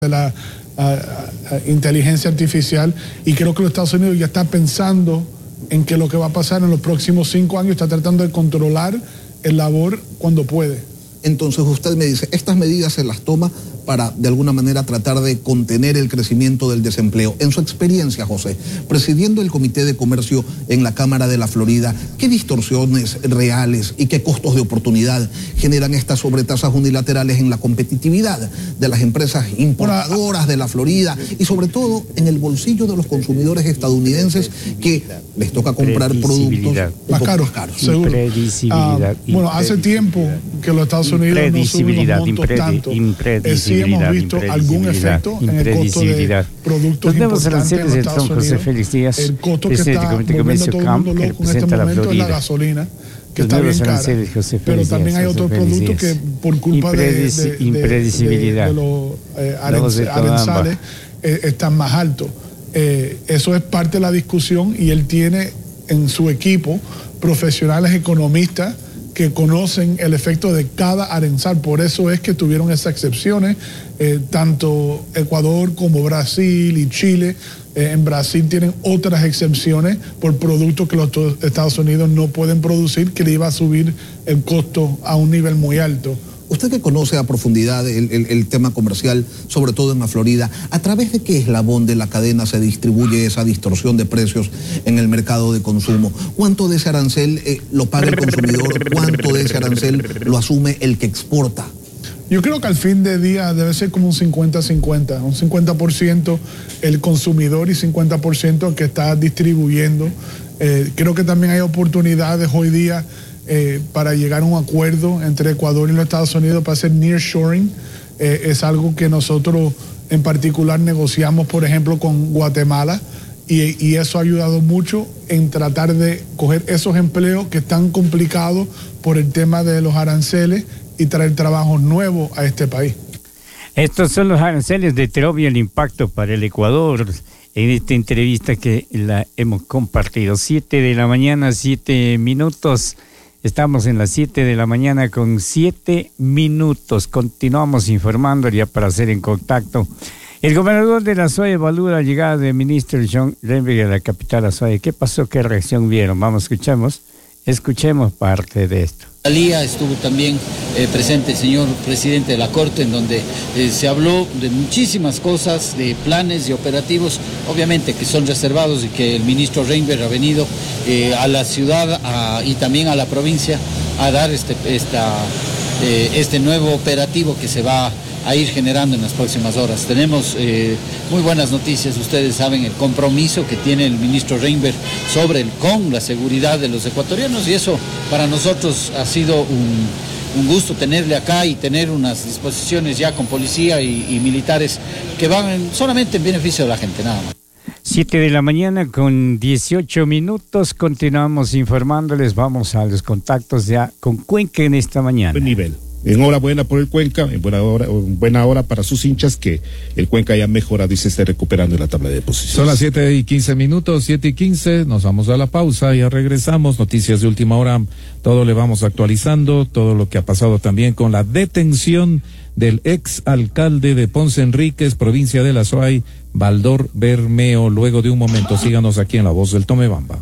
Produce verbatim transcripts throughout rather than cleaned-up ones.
de la uh, uh, inteligencia artificial, y creo que los Estados Unidos ya está pensando en que lo que va a pasar en los próximos cinco años, está tratando de controlar el labor cuando puede. Entonces usted me dice, estas medidas se las toma para de alguna manera tratar de contener el crecimiento del desempleo. En su experiencia, José, presidiendo el Comité de Comercio en la Cámara de la Florida, ¿qué distorsiones reales y qué costos de oportunidad generan estas sobretasas unilaterales en la competitividad de las empresas importadoras de la Florida y sobre todo en el bolsillo de los consumidores estadounidenses que les toca comprar productos más caros? Seguro. Ah, bueno, hace tiempo que los Estados Unidos no suben los montos tanto. Sí hemos visto algún efecto en el costo de productos importantes en los Estados Unidos. Félix Díaz, el costo que está moviendo todo el mundo loco en este momento es la gasolina, que está bien cara, pero también hay otros productos que por culpa de, de, de, de, de los eh, arenzales eh, están más altos. Eh, eso es parte de la discusión, y él tiene en su equipo profesionales economistas que conocen el efecto de cada arenzal. Por eso es que tuvieron esas excepciones, eh, tanto Ecuador como Brasil y Chile. Eh, en Brasil tienen otras excepciones por productos que los Estados Unidos no pueden producir, que le iba a subir el costo a un nivel muy alto. Usted que conoce a profundidad el, el, el tema comercial, sobre todo en la Florida, ¿a través de qué eslabón de la cadena se distribuye esa distorsión de precios en el mercado de consumo? ¿Cuánto de ese arancel eh, lo paga el consumidor? ¿Cuánto de ese arancel lo asume el que exporta? Yo creo que al fin de día debe ser como un cincuenta cincuenta, un cincuenta por ciento el consumidor y cincuenta por ciento el que está distribuyendo. Eh, creo que también hay oportunidades hoy día Eh, para llegar a un acuerdo entre Ecuador y los Estados Unidos para hacer nearshoring. Eh, es algo que nosotros en particular negociamos, por ejemplo, con Guatemala, y, y eso ha ayudado mucho en tratar de coger esos empleos que están complicados por el tema de los aranceles y traer trabajos nuevos a este país. Estos son los aranceles de Trump y el impacto para el Ecuador en esta entrevista que la hemos compartido. Siete de la mañana, siete minutos. Estamos en las siete de la mañana con siete minutos. Continuamos informando ya para hacer en contacto. El gobernador de la Azuay evalúa la llegada del ministro John Renberg a la capital Azuay. ¿Qué pasó? ¿Qué reacción vieron? Vamos, escuchamos. Escuchemos parte de esto. Día estuvo también eh, presente el señor presidente de la Corte, en donde eh, se habló de muchísimas cosas, de planes y operativos, obviamente que son reservados, y que el ministro Renberg ha venido eh, a la ciudad a, y también a la provincia a dar este, esta, eh, este nuevo operativo que se va a ir generando en las próximas horas. Tenemos eh, muy buenas noticias. Ustedes saben el compromiso que tiene el ministro Renberg sobre el, con la seguridad de los ecuatorianos, y eso para nosotros ha sido un, un gusto tenerle acá y tener unas disposiciones ya con policía y, y militares que van en, solamente en beneficio de la gente, nada más. Siete de la mañana con dieciocho minutos, continuamos informándoles. Vamos a los contactos ya con Cuenca en esta mañana. Buen nivel. En hora buena por el Cuenca, en buena hora, en buena hora para sus hinchas, que el Cuenca ya mejora y se esté recuperando en la tabla de posiciones. Son las siete y quince minutos, siete y quince, nos vamos a la pausa, ya regresamos, noticias de última hora, todo le vamos actualizando, todo lo que ha pasado también con la detención del ex alcalde de Ponce Enríquez, provincia de La Azuay, Baldor Bermeo. Luego de un momento, síganos aquí en La Voz del Tomebamba.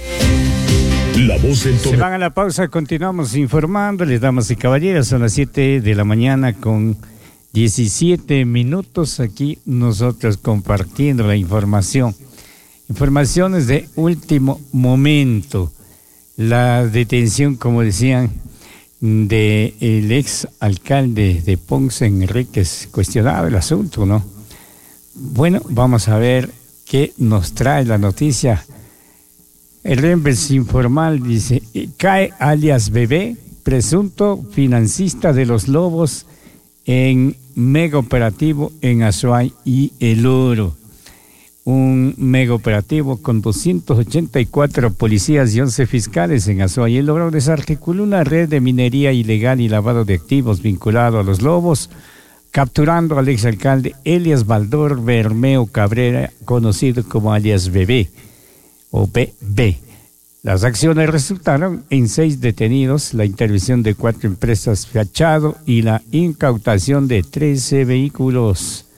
La Voz del Tomebamba. Se van a la pausa, continuamos informando, les damos y caballeros, son las siete de la mañana con diecisiete minutos, aquí nosotros compartiendo la información. Informaciones de último momento. La detención, como decían, de el ex alcalde de Ponce Enríquez, cuestionado el asunto, ¿no? Bueno, vamos a ver qué nos trae la noticia. El Renberg informal dice, cae alias Bebé, presunto financista de los Lobos en mega operativo en Azuay y El Oro. Un mega operativo con doscientos ochenta y cuatro policías y once fiscales en Azuay y El Oro desarticuló una red de minería ilegal y lavado de activos vinculado a los Lobos, capturando al exalcalde Elias Baldor Bermeo Cabrera, conocido como alias Bebé o B B. Las acciones resultaron en seis detenidos, la intervención de cuatro empresas Fachado y la incautación de trece vehículos.